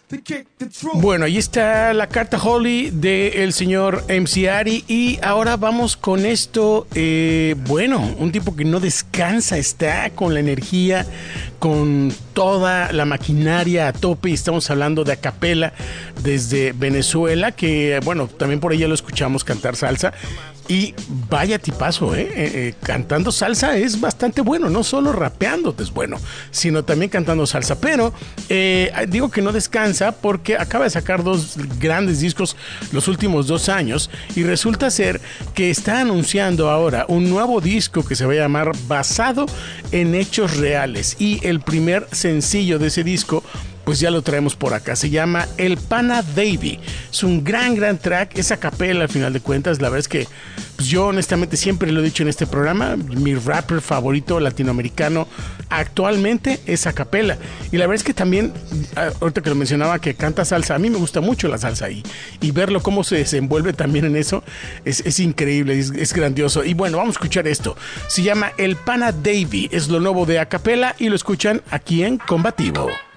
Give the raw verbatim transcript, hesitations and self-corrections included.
Bueno, ahí está la carta Holly del señor M C Ari. Y ahora vamos con esto. Eh, bueno, un tipo que no descansa, está con la energía, con toda la maquinaria a tope. Y estamos hablando de Acapela desde Venezuela, que bueno, también por ella lo escuchamos cantar salsa. Y vaya tipazo, ¿eh? Eh, eh, cantando salsa es bastante bueno, no solo rapeando es bueno, sino también cantando salsa. Pero eh, digo que no descansa porque acaba de sacar dos grandes discos los últimos dos años y resulta ser que está anunciando ahora un nuevo disco que se va a llamar Basado en Hechos Reales. Y el primer sencillo de ese disco, pues ya lo traemos por acá, se llama El Pana Davey. Es un gran, gran track, es a capela al final de cuentas. La verdad es que pues yo honestamente siempre lo he dicho en este programa, mi rapper favorito latinoamericano actualmente es a capela. Y la verdad es que también, ahorita que lo mencionaba, que canta salsa, a mí me gusta mucho la salsa y, y verlo cómo se desenvuelve también en eso es, es increíble, es, es grandioso. Y bueno, vamos a escuchar esto, se llama El Pana Davey, es lo nuevo de a capela y lo escuchan aquí en Combativo.